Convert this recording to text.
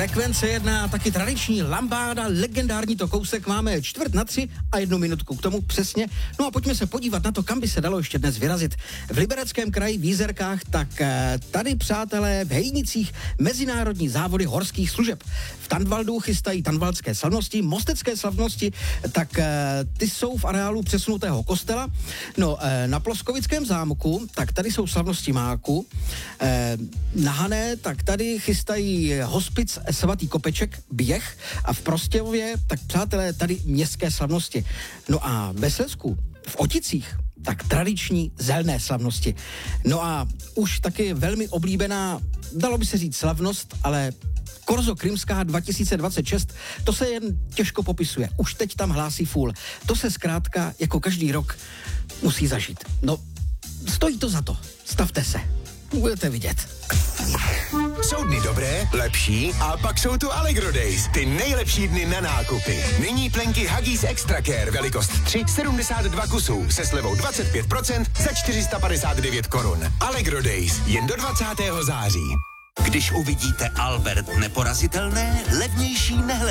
Frekvence 1, taky tradiční lambáda, legendární to kousek, máme 2:45 a 1 minutku k tomu přesně. No a pojďme se podívat na to, kam by se dalo ještě dnes vyrazit. V Libereckém kraji v Jízerkách, tak tady, přátelé, v Hejnicích mezinárodní závody horských služeb. V Tanvaldu chystají tanvaldské slavnosti, mostecké slavnosti, tak ty jsou v areálu přesunutého kostela. No, na Ploskovickém zámku, tak tady jsou slavnosti máku. Na Hané, tak tady chystají hospic Svatý Kopeček, běh, a v Prostějově, tak přátelé, tady městské slavnosti. No a ve Slezsku, v Oticích, tak tradiční zelné slavnosti. No a už taky velmi oblíbená, dalo by se říct slavnost, ale Korzo Krymská 2026, to se jen těžko popisuje. Už teď tam hlásí fůl. To se zkrátka jako každý rok musí zažít. No, stojí to za to. Stavte se. Budete vidět. Jsou dny dobré, lepší a pak jsou tu Allegro Days. Ty nejlepší dny na nákupy. Nyní plenky Huggies Extra Care velikost 3, 72 kusů se slevou 25% za 459 korun. Allegro Days jen do 20. září. Když uvidíte Albert neporazitelné, levnější nehle.